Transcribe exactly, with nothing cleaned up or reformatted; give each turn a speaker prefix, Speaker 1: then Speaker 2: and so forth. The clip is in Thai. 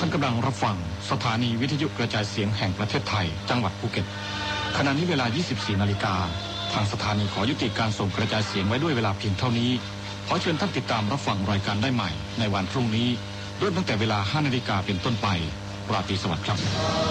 Speaker 1: านกำลังรับฟังสถานีวิทยุกระจายเสียงแห่งประเทศไทยจังหวัดภูเก็ตขณะนี้เวลา ยี่สิบสี่ นาฬิกาทางสถานีขอยุติการส่งกระจายเสียงไว้ด้วยเวลาเพียงเท่านี้ขอเชิญท่านติดตามรับฟังรายการได้ใหม่ในวันพรุ่งนี้เริ่มตั้งแต่เวลา ห้า นาฬิกาเป็นต้นไปราตรีสวัสดิ์ครับ